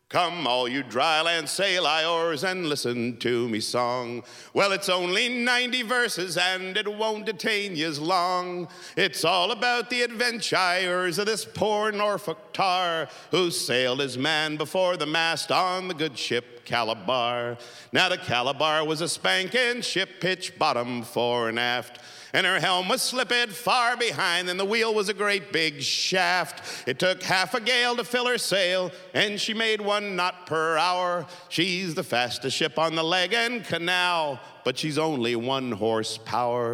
Come, all you dry land sailors, and listen to me song. Well, it's only 90 verses, and it won't detain yous long. It's all about the adventures of this poor Norfolk tar who sailed his man before the mast on the good ship Calabar. Now the Calabar was a spanking ship, pitch bottom fore and aft, and her helm was slipped far behind, and the wheel was a great big shaft. It took half a gale to fill her sail, and she made 1 knot per hour. She's the fastest ship on the Lagan Canal, but she's only 1 horsepower.